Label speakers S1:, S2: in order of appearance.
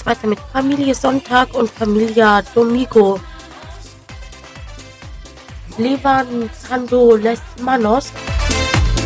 S1: weiter mit Familie Sonntag und Familia Domingo. Levantando las manos.